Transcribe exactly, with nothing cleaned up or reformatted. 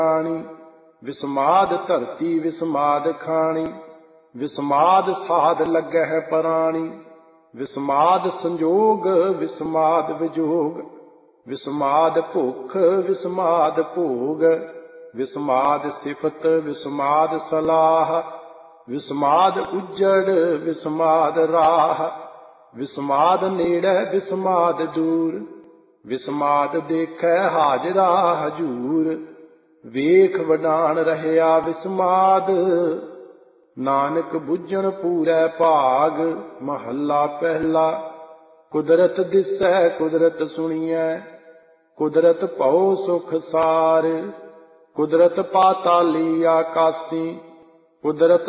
विस्माद धरती विस्माद खाणी, विस्माद साध लगह पराणी। विस्माद संजोग विस्माद विजोग, विस्माद भुख विस्माद भोग। विस्माद सिफत विस्माद सलाह, विस्माद उजड़ विस्माद राह। विस्माद नेड़े विस्माद दूर, विस्माद देखै हाजरा हजूर। ਵੇਖ ਵਡਾਣ ਰਹਿਆ ਵਿਸਮਾਦ, ਨਾਨਕ ਬੁੱਝਣ ਪੂਰੈ ਭਾਗ। ਮਹੱਲਾ ਪਹਿਲਾ। ਕੁਦਰਤ ਦਿਸੈ ਕੁਦਰਤ ਸੁਣੀਐ, ਕੁਦਰਤ ਭਉ ਸੁਖ ਸਾਰ। ਕੁਦਰਤ ਪਾਤਾਲੀ ਆਕਾਸੀ, ਕੁਦਰਤ